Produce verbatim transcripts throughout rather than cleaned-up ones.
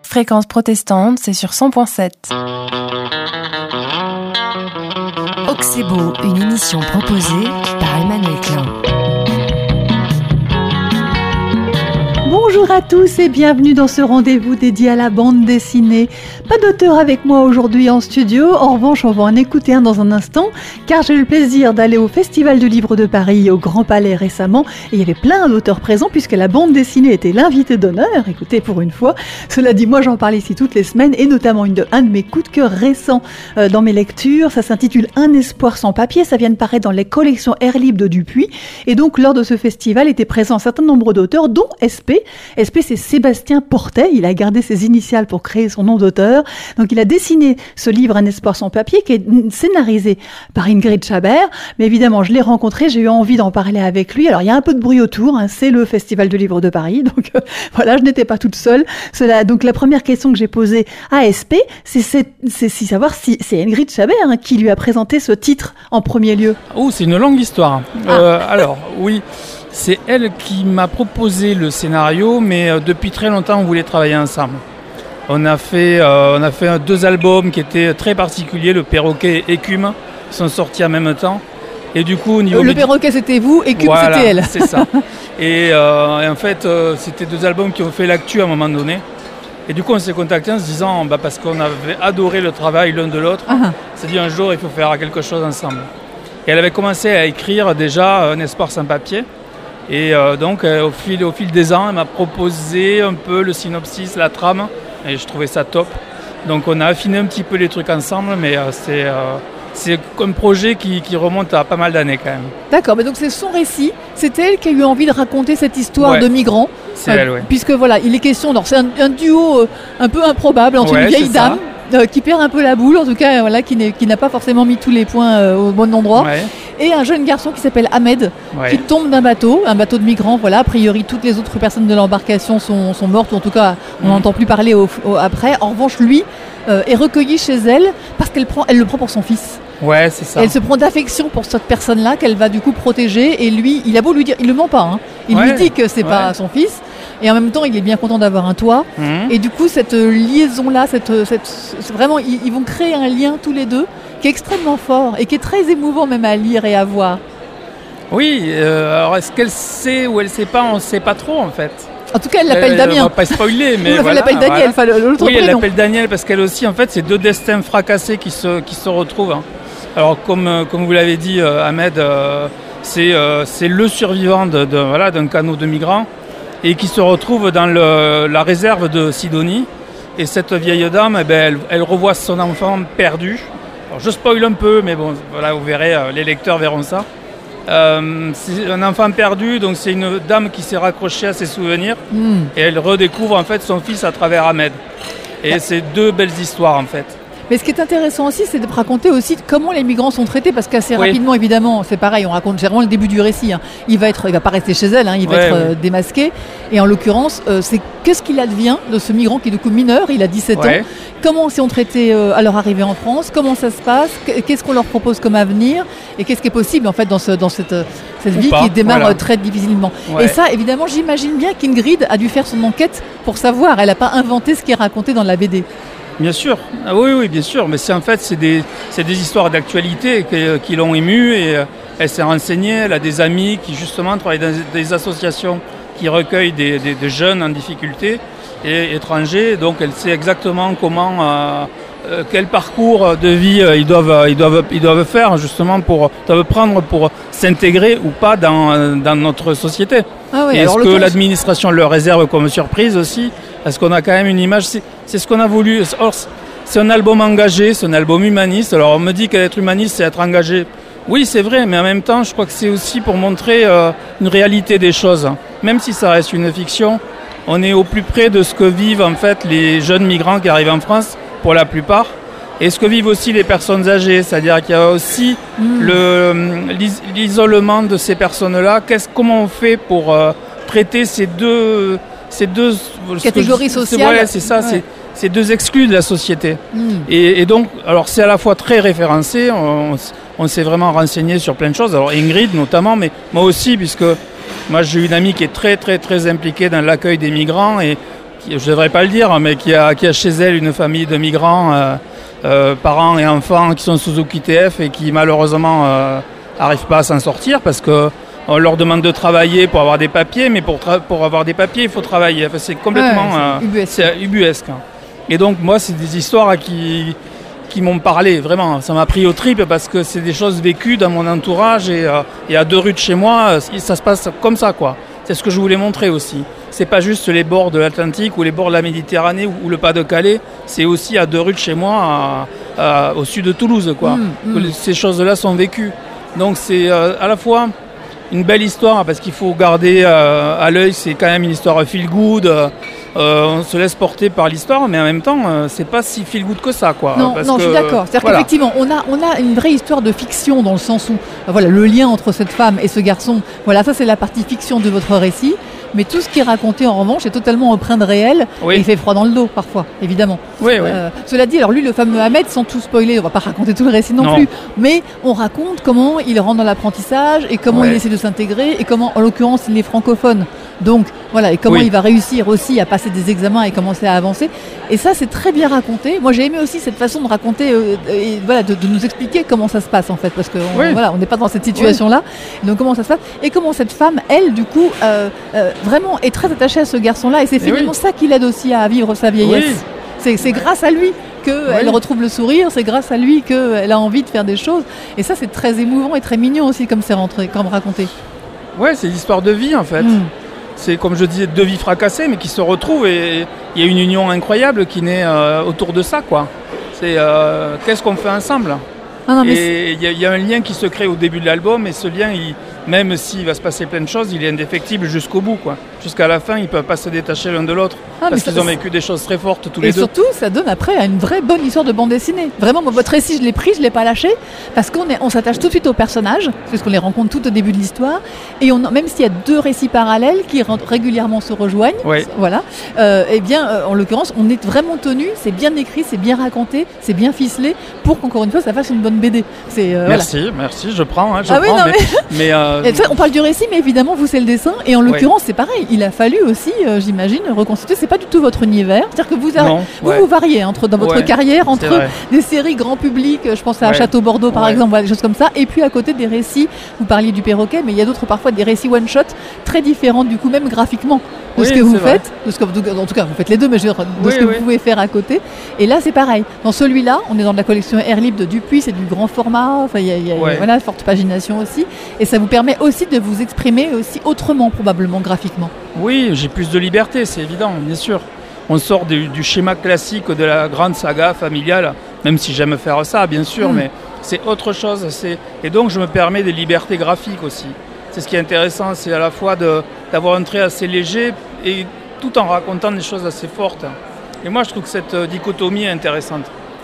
Fréquence protestante, c'est sur cent virgule sept. Oxébo, une émission proposée par Emmanuel Klein. Bonjour à tous et bienvenue dans ce rendez-vous dédié à la bande dessinée. Pas d'auteur avec moi aujourd'hui en studio, en revanche on va en écouter un dans un instant, car j'ai eu le plaisir d'aller au Festival du Livre de Paris au Grand Palais récemment, et il y avait plein d'auteurs présents puisque la bande dessinée était l'invité d'honneur, écoutez pour une fois. Cela dit, moi j'en parle ici toutes les semaines, et notamment une de, un de mes coups de cœur récents euh, dans mes lectures, ça s'intitule Un espoir sans papier, ça vient de paraître dans les collections Air Libre de Dupuis, et donc lors de ce festival étaient présents un certain nombre d'auteurs, dont S P. S P, c'est Sébastien Portet, il a gardé ses initiales pour créer son nom d'auteur. Donc il a dessiné ce livre Un espoir sans papier qui est scénarisé par Ingrid Chabert. Mais évidemment, je l'ai rencontré, j'ai eu envie d'en parler avec lui. Alors il y a un peu de bruit autour, hein, c'est le Festival du Livre de Paris. Donc euh, voilà, je n'étais pas toute seule. Cela, donc la première question que j'ai posée à S P, c'est, c'est, c'est, c'est savoir si c'est Ingrid Chabert hein, qui lui a présenté ce titre en premier lieu. Oh, c'est une longue histoire. Ah. Euh, alors, oui... C'est elle qui m'a proposé le scénario, mais euh, depuis très longtemps, on voulait travailler ensemble. On a fait, euh, on a fait deux albums qui étaient très particuliers, Le Perroquet et Écume, qui sont sortis en même temps. Et du coup, au niveau euh, Le médi- Perroquet, c'était vous, Écume, voilà, c'était elle. c'est ça. Et, euh, et en fait, euh, c'était deux albums qui ont fait l'actu à un moment donné. Et du coup, on s'est contactés en se disant, bah, parce qu'on avait adoré le travail l'un de l'autre, Ah. on s'est dit un jour, il faut faire quelque chose ensemble. Et elle avait commencé à écrire déjà Un espoir sans papier. Et euh, donc, euh, au, fil, au fil des ans, elle m'a proposé un peu le synopsis, la trame, et je trouvais ça top. Donc, on a affiné un petit peu les trucs ensemble, mais euh, c'est, euh, c'est un projet qui, qui remonte à pas mal d'années quand même. D'accord, mais donc c'est son récit, c'est elle qui a eu envie de raconter cette histoire Ouais. de migrants. C'est elle, oui. Puisque voilà, il est question, alors c'est un, un duo euh, un peu improbable entre Ouais, une vieille c'est ça. dame euh, qui perd un peu la boule, en tout cas, voilà, qui, n'est, qui n'a pas forcément mis tous les points euh, au bon endroit. Ouais, Et un jeune garçon qui s'appelle Ahmed, ouais. qui tombe d'un bateau, un bateau de migrants. Voilà, a priori, toutes les autres personnes de l'embarcation sont, sont mortes, ou en tout cas, on Mhm. n'entend plus parler au, au- après. En revanche, lui euh, est recueilli chez elle parce qu'elle prend, elle le prend pour son fils. Ouais, c'est ça. Elle se prend d'affection pour cette personne-là qu'elle va du coup protéger. Et lui, il a beau lui dire, il le ment pas, hein. Il Ouais, lui dit que c'est ouais. pas son fils. Et en même temps, il est bien content d'avoir un toit. Mhm. Et du coup, cette euh, liaison-là, cette, euh, cette, c'est vraiment, ils, ils vont créer un lien tous les deux qui est extrêmement fort et qui est très émouvant même à lire et à voir. Oui, euh, alors est-ce qu'elle sait ou elle sait pas, on ne sait pas trop en fait. En tout cas, elle l'appelle Euh, Damien. On va pas spoiler, mais Ou elle voilà, l'appelle Daniel, voilà. enfin, l'autre Oui, elle prénom. l'appelle Daniel parce qu'elle aussi, en fait, c'est deux destins fracassés qui se, qui se retrouvent. hein. Alors, comme, euh, comme vous l'avez dit, euh, Ahmed, euh, c'est, euh, c'est le survivant de, de, voilà, d'un canot de migrants et qui se retrouve dans le, la réserve de Sidonie. Et cette vieille dame, eh ben, elle, elle revoit son enfant perdu. Alors, je spoil un peu, mais bon, voilà, vous verrez, euh, les lecteurs verront ça. Euh, c'est un enfant perdu, donc c'est une dame qui s'est raccrochée à ses souvenirs Hmm. et elle redécouvre en fait son fils à travers Ahmed. Et c'est deux belles histoires en fait. Mais ce qui est intéressant aussi, c'est de raconter aussi comment les migrants sont traités, parce qu'assez Oui. rapidement, évidemment, c'est pareil, on raconte, c'est vraiment le début du récit. hein. Il va être, il va pas rester chez elle, hein, il va Ouais, être euh, ouais. démasqué. Et en l'occurrence, euh, c'est qu'est-ce qu'il advient de ce migrant qui est du coup mineur, il a dix-sept Ouais. ans. Comment sont traités euh, à leur arrivée en France? Comment ça se passe? Qu'est-ce qu'on leur propose comme avenir? Et qu'est-ce qui est possible en fait dans, ce, dans cette, cette Ou vie pas, qui démarre voilà. euh, très difficilement? Ouais. Et ça, évidemment, j'imagine bien qu'Ingrid a dû faire son enquête pour savoir. Elle n'a pas inventé ce qui est raconté dans la B D. Bien sûr, ah, oui, oui, bien sûr. Mais c'est en fait c'est des, c'est des histoires d'actualité qui, qui l'ont émue et euh, elle s'est renseignée. Elle a des amis qui justement travaillent dans des associations qui recueillent des, des, des jeunes en difficulté et étrangers. Donc elle sait exactement comment, euh, euh, quel parcours de vie euh, ils doivent, ils doivent, ils doivent faire justement pour, doivent prendre pour s'intégrer ou pas dans, dans notre société. Ah oui, Et alors est-ce le que cas- l'administration leur réserve comme surprise aussi? Est-ce qu'on a quand même une image? C'est, c'est ce qu'on a voulu. Or, c'est un album engagé, c'est un album humaniste. Alors on me dit qu'être humaniste, c'est être engagé. Oui, c'est vrai, mais en même temps, je crois que c'est aussi pour montrer euh, une réalité des choses. Même si ça reste une fiction, on est au plus près de ce que vivent en fait les jeunes migrants qui arrivent en France, pour la plupart. Et ce que vivent aussi les personnes âgées, c'est-à-dire qu'il y a aussi Mmh. le, l'is- l'isolement de ces personnes-là. Qu'est-ce, comment on fait pour euh, traiter ces deux, ces deux Catégories ce que je- sociales. C'est, ouais, c'est ça, Ouais. c'est ces deux exclus de la société. Hmm. Et, et donc, alors c'est à la fois très référencé, on, on s'est vraiment renseigné sur plein de choses. Alors Ingrid notamment, mais moi aussi, puisque moi j'ai une amie qui est très très très impliquée dans l'accueil des migrants et qui, je ne devrais pas le dire, mais qui a, qui a chez elle une famille de migrants, euh, euh, parents et enfants qui sont sous O Q T F et qui malheureusement n'arrivent euh, pas à s'en sortir parce que on leur demande de travailler pour avoir des papiers, mais pour, tra- pour avoir des papiers, il faut travailler. Enfin, c'est complètement ouais, c'est euh, ubuesque. C'est ubuesque. Et donc, moi, c'est des histoires qui, qui m'ont parlé, vraiment. Ça m'a pris aux tripes parce que c'est des choses vécues dans mon entourage et, euh, et à deux rues de chez moi, ça se passe comme ça, quoi. C'est ce que je voulais montrer aussi. C'est pas juste les bords de l'Atlantique ou les bords de la Méditerranée ou, ou le Pas-de-Calais, c'est aussi à deux rues de chez moi, à, à, au sud de Toulouse, quoi. Mmh, mmh. Que ces choses-là sont vécues. Donc, c'est euh, à la fois une belle histoire parce qu'il faut garder euh, à l'œil, c'est quand même une histoire feel good. Euh, on se laisse porter par l'histoire, mais en même temps, euh, c'est pas si feel good que ça, quoi. Non, parce non, que, je suis d'accord. C'est-à-dire voilà. qu'effectivement, on a, on a une vraie histoire de fiction dans le sens où, voilà, le lien entre cette femme et ce garçon. Voilà, ça c'est la partie fiction de votre récit. Mais tout ce qui est raconté en revanche est totalement empreint de réel oui. et il fait froid dans le dos parfois, évidemment. Oui, oui. Euh, cela dit, alors lui, le fameux Ahmed, sans tout spoiler, on va pas raconter tout le récit non, non. plus, mais on raconte comment il rentre dans l'apprentissage et comment ouais. il essaie de s'intégrer et comment, en l'occurrence, il est francophone. Donc voilà, et comment oui. il va réussir aussi à passer des examens et commencer à avancer. Et ça, c'est très bien raconté. Moi, j'ai aimé aussi cette façon de raconter, euh, et voilà, de, de nous expliquer comment ça se passe en fait, parce que on, oui. voilà, on n'est pas dans cette situation-là. Oui. Donc comment ça se passe et comment cette femme, elle, du coup, euh, euh, vraiment est très attachée à ce garçon-là. Et c'est finalement oui. ça qui l'aide aussi à vivre sa vieillesse. Oui. C'est, c'est grâce à lui qu'elle oui. retrouve le sourire. C'est grâce à lui qu'elle a envie de faire des choses. Et ça, c'est très émouvant et très mignon aussi, comme c'est rentré, comme raconté. Ouais, c'est l'histoire de vie en fait. Mm. C'est comme je disais, deux vies fracassées, mais qui se retrouvent et il y a une union incroyable qui naît euh, autour de ça, quoi. C'est euh, qu'est-ce qu'on fait ensemble. Ah non, et il y, y a un lien qui se crée au début de l'album et ce lien, il, même s'il va se passer plein de choses, il est indéfectible jusqu'au bout, quoi. Jusqu'à la fin, ils ne peuvent pas se détacher l'un de l'autre ah, parce qu'ils ça, ont vécu des choses très fortes tous les et deux. Et surtout, ça donne après une vraie bonne histoire de bande dessinée. Vraiment, moi, votre récit, je l'ai pris, je ne l'ai pas lâché parce qu'on est, on s'attache tout de suite aux personnages, parce qu'on les rencontre tout au début de l'histoire. Et on, même s'il y a deux récits parallèles qui régulièrement se rejoignent, oui. voilà, euh, eh bien, euh, en l'occurrence, on est vraiment tenu, c'est bien écrit, c'est bien raconté, c'est bien ficelé pour qu'encore une fois, ça fasse une bonne B D. C'est, euh, merci, voilà. merci, je prends, hein, je ah prends. Oui, non, mais, mais... mais euh... on parle du récit, mais évidemment, vous, c'est le dessin. Et en l'occurrence, oui. c'est pareil. Il a fallu aussi, euh, j'imagine, reconstituer. C'est pas du tout votre univers. C'est-à-dire que vous, non, vous, ouais. vous variez entre, dans votre ouais, carrière entre des séries grand public, je pense à ouais. Château Bordeaux, par ouais. exemple, voilà, des choses comme ça. Et puis, à côté, des récits, vous parliez du perroquet, mais il y a d'autres, parfois, des récits one-shot très différents, du coup, même graphiquement, de oui, ce que vous faites. De ce que, en tout cas, vous faites les deux, mais je veux dire, de oui, ce que oui. vous pouvez faire à côté. Et là, c'est pareil. Dans celui-là, on est dans de la collection Air Libre de Dupuis, c'est du grand format. Enfin, il y a, y a ouais. voilà, forte pagination aussi. Et ça vous permet aussi de vous exprimer aussi autrement, probablement, graphiquement. Oui, j'ai plus de liberté, c'est évident, bien sûr. On sort du, du schéma classique de la grande saga familiale, même si j'aime faire ça, bien sûr, mmh. mais c'est autre chose. C'est... Et donc, je me permets des libertés graphiques aussi. C'est ce qui est intéressant, c'est à la fois de, d'avoir un trait assez léger et tout en racontant des choses assez fortes. Et moi, je trouve que cette dichotomie est intéressante.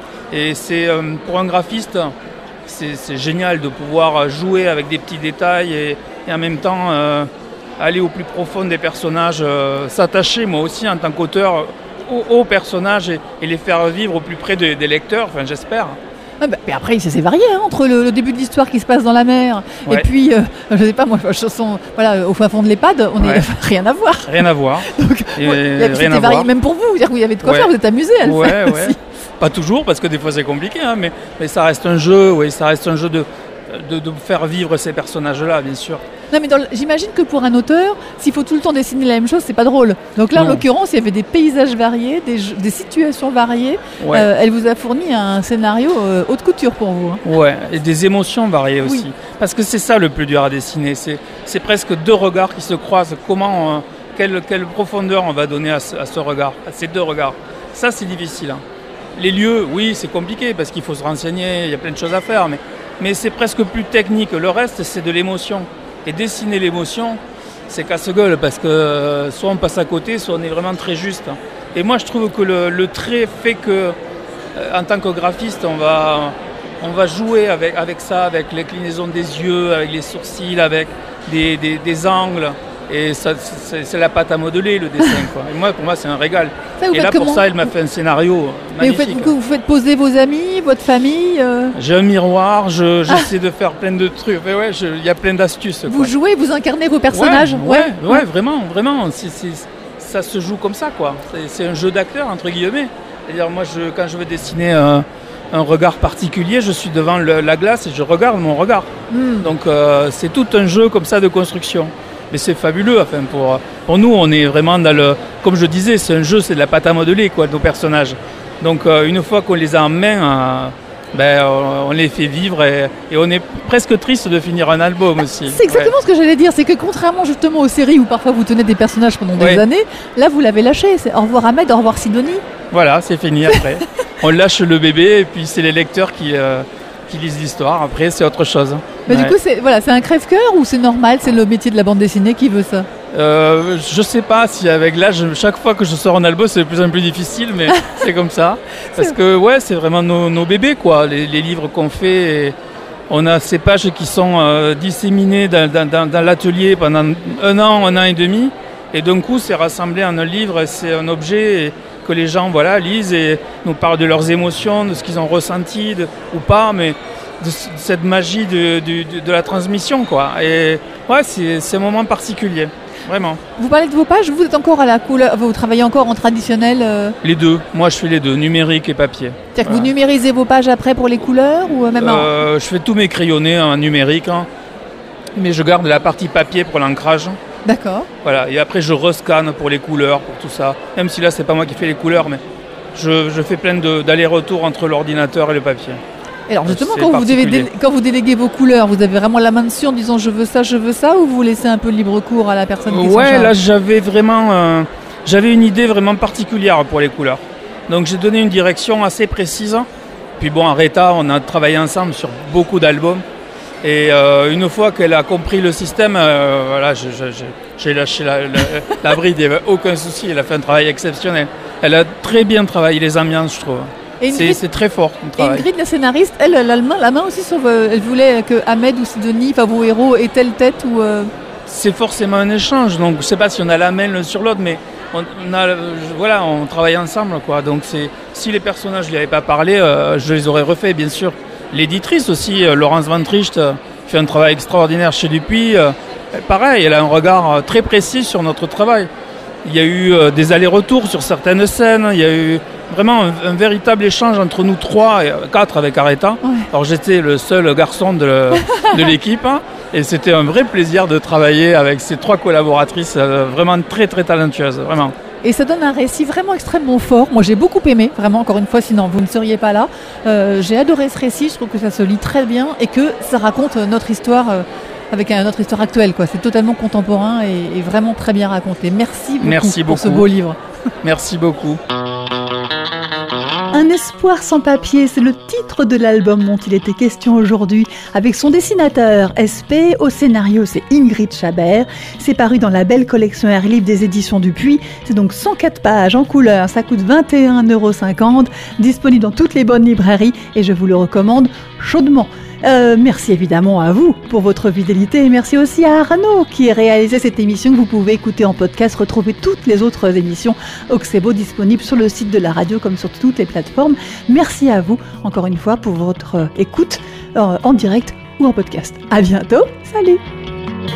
Et c'est, pour un graphiste, c'est, c'est génial de pouvoir jouer avec des petits détails et, et en même temps euh, aller au plus profond des personnages, euh, s'attacher moi aussi en tant qu'auteur aux, aux personnages et, et les faire vivre au plus près de, des lecteurs, enfin j'espère. Ah bah, mais après, ça s'est varié hein, entre le, le début de l'histoire qui se passe dans la mer ouais. et puis, euh, je sais pas moi, chanson, voilà, au fin fond de l'EHPAD, on n'est ouais. rien à voir. Rien à voir. Donc, et ouais, rien à varié, voir. Même pour vous, vous dire que vous avez de quoi ouais. faire, vous êtes amusé à le ouais, faire ouais. aussi. Pas toujours, parce que des fois c'est compliqué, hein, mais, mais ça reste un jeu, oui, ça reste un jeu de, de, de faire vivre ces personnages-là, bien sûr. Non, mais dans le, j'imagine que pour un auteur, s'il faut tout le temps dessiner la même chose, c'est pas drôle. Donc là, non. en l'occurrence, il y avait des paysages variés, des, des situations variées. Ouais. Euh, elle vous a fourni un scénario euh, haute couture pour vous. Hein. Ouais, et des émotions variées aussi. Oui. Parce que c'est ça le plus dur à dessiner. C'est, c'est presque deux regards qui se croisent. Comment, euh, quelle, quelle profondeur on va donner à ce, à ce regard, à ces deux regards. Ça, c'est difficile. Hein. Les lieux, oui, c'est compliqué parce qu'il faut se renseigner, il y a plein de choses à faire, mais, mais c'est presque plus technique. Le reste, c'est de l'émotion. Et dessiner l'émotion, c'est casse-gueule parce que euh, soit on passe à côté, soit on est vraiment très juste. Et moi, je trouve que le, le trait fait que, euh, en tant que graphiste, on va, on va jouer avec, avec ça, avec l'inclinaison des yeux, avec les sourcils, avec des, des, des angles. Et ça, c'est, c'est la pâte à modeler, le dessin, quoi. Et moi, pour moi, c'est un régal. Ça, et là, pour ça, elle m'a fait un scénario Mais magnifique. Vous faites, vous faites poser vos amis, votre famille euh... J'ai un miroir, je, j'essaie ah. de faire plein de trucs. Il ouais, y a plein d'astuces. Vous quoi. jouez, vous incarnez vos personnages. Ouais, ouais, ouais, ouais, vraiment, vraiment. C'est, c'est, ça se joue comme ça, quoi. C'est, c'est un jeu d'acteur, entre guillemets. C'est-à-dire, moi, je, quand je veux dessiner un, un regard particulier, je suis devant le, la glace et je regarde mon regard. Mm. Donc, euh, c'est tout un jeu comme ça de construction. Mais c'est fabuleux, enfin, pour, pour nous, on est vraiment dans le... Comme je disais, c'est un jeu, c'est de la pâte à modeler, quoi, nos personnages. Donc, euh, une fois qu'on les a en main... Euh, Ben, on les fait vivre et, et on est presque triste de finir un album aussi. C'est exactement ouais. ce que j'allais dire, c'est que contrairement justement aux séries où parfois vous tenez des personnages pendant des ouais. années, là vous l'avez lâché, c'est au revoir Ahmed, au revoir Sidonie. Voilà, c'est fini après. On lâche le bébé et puis c'est les lecteurs qui, euh, qui lisent l'histoire, après c'est autre chose. Mais ouais. du coup, c'est, voilà, c'est un crève-cœur ou c'est normal, c'est le métier de la bande dessinée qui veut ça? Euh, je sais pas si avec l'âge, chaque fois que je sors un album, c'est de plus en plus difficile, mais c'est comme ça. Parce que ouais, c'est vraiment nos, nos bébés, quoi. Les, les livres qu'on fait, et on a ces pages qui sont euh, disséminées dans, dans, dans l'atelier pendant un an, un an et demi, et d'un coup, c'est rassemblé en un livre. C'est un objet que les gens, voilà, lisent et nous parlent de leurs émotions, de ce qu'ils ont ressenti de, ou pas, mais de cette magie de, de, de, de la transmission, quoi. Et ouais, c'est, c'est un moment particulier. Vraiment. Vous parlez de vos pages, vous êtes encore à la couleur, vous travaillez encore en traditionnel euh... Les deux, moi je fais les deux, numérique et papier. C'est-à-dire voilà. que vous numérisez vos pages après pour les couleurs ou même euh, en... Je fais tous mes crayonnés en numérique, hein, mais je garde la partie papier pour l'ancrage. D'accord. Voilà, et après je rescanne pour les couleurs, pour tout ça. Même si là c'est pas moi qui fais les couleurs, mais je, je fais plein de, d'allers-retours entre l'ordinateur et le papier. Et alors justement, quand vous, devez dé- quand vous déléguez vos couleurs, vous avez vraiment la main dessus en disant je veux ça, je veux ça, ou vous laissez un peu libre cours à la personne qui s'en charge ? Ouais, là j'avais vraiment, euh, j'avais une idée vraiment particulière pour les couleurs. Donc j'ai donné une direction assez précise. Puis bon, Aretha, on a travaillé ensemble sur beaucoup d'albums. Et euh, une fois qu'elle a compris le système, euh, voilà, je, je, je, j'ai lâché la, la, la bride, il n'y avait aucun souci. Elle a fait un travail exceptionnel. Elle a très bien travaillé les ambiances, je trouve. C'est, Ingrid, c'est très fort comme travail. Et Ingrid, la scénariste, elle, elle a la main, la main aussi sur... Euh, elle voulait que Ahmed ou Sidonie, enfin vos héros, aient telle tête ou... Euh... C'est forcément un échange, donc je ne sais pas si on a la main l'un sur l'autre, mais on, on a, voilà, on travaille ensemble, quoi. Donc c'est, si les personnages ne lui avaient pas parlé, euh, je les aurais refaits, bien sûr. L'éditrice aussi, euh, Laurence Van Tricht, euh, fait un travail extraordinaire chez Dupuis. Euh, pareil, elle a un regard euh, très précis sur notre travail. Il y a eu euh, des allers-retours sur certaines scènes, il y a eu vraiment un, un véritable échange entre nous trois et euh, quatre avec Aretha. Ouais. Alors j'étais le seul garçon de, de l'équipe hein, et c'était un vrai plaisir de travailler avec ces trois collaboratrices euh, vraiment très très talentueuses, vraiment. Et ça donne un récit vraiment extrêmement fort. Moi j'ai beaucoup aimé, vraiment encore une fois, sinon vous ne seriez pas là. Euh, j'ai adoré ce récit, je trouve que ça se lit très bien et que ça raconte notre histoire euh, avec un, notre histoire actuelle, quoi. C'est totalement contemporain et, et vraiment très bien raconté. Merci beaucoup, Merci pour beaucoup. ce beau livre. Merci beaucoup. Un espoir sans papier, c'est le titre de l'album dont il était question aujourd'hui, avec son dessinateur S P, au scénario c'est Ingrid Chabert. C'est paru dans la belle collection Air Libre des éditions Dupuis. C'est donc cent quatre pages en couleur, ça coûte vingt et un euros cinquante, disponible dans toutes les bonnes librairies et je vous le recommande chaudement. Euh, merci évidemment à vous pour votre fidélité et merci aussi à Arnaud qui a réalisé cette émission que vous pouvez écouter en podcast, retrouver toutes les autres émissions Oxebo disponibles sur le site de la radio comme sur toutes les plateformes. Merci à vous encore une fois pour votre écoute euh, en direct ou en podcast. À bientôt, salut!